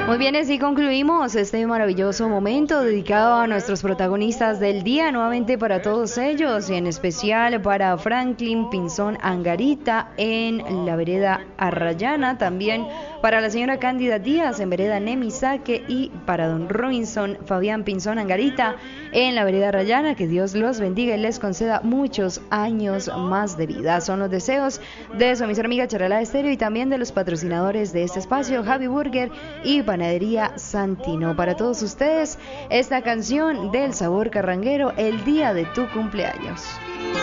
Muy bien, así concluimos este maravilloso momento dedicado a nuestros protagonistas del día, nuevamente para todos ellos y en especial para Franklin Pinzón Angarita en la vereda Arrayana, también para la señora Cándida Díaz en vereda Nemisaque y para don Robinson Fabián Pinzón Angarita en la vereda Arrayana. Que Dios los bendiga y les conceda muchos años más de vida. Son los deseos de su emisora amiga Charalá Estéreo y también de los patrocinadores de este espacio, Javi Burger y Panadería Santino. Para todos ustedes, esta canción del sabor carranguero, el día de tu cumpleaños.